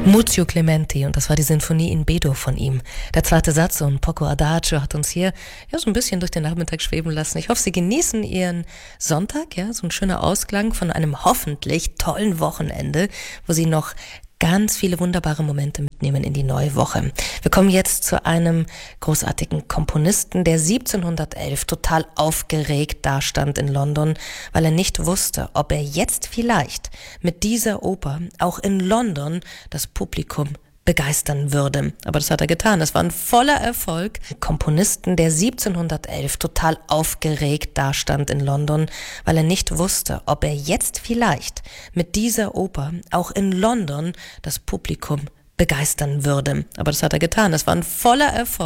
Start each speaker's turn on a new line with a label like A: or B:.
A: Muzio Clementi, und das war die Sinfonie in B-Dur von ihm. Der zweite Satz und Poco Adagio hat uns hier so ein bisschen durch den Nachmittag schweben lassen. Ich hoffe, Sie genießen Ihren Sonntag, so ein schöner Ausklang von einem hoffentlich tollen Wochenende, wo Sie noch ganz viele wunderbare Momente mitnehmen in die neue Woche. Wir kommen jetzt zu einem großartigen Komponisten, der 1711 total aufgeregt dastand in London, weil er nicht wusste, ob er jetzt vielleicht mit dieser Oper auch in London das Publikum begeistern würde. Aber das hat er getan. Es war ein voller Erfolg. Komponisten, der 1711 total aufgeregt dastand in London, weil er nicht wusste, ob er jetzt vielleicht mit dieser Oper auch in London das Publikum begeistern würde. Aber das hat er getan. Es war ein voller Erfolg.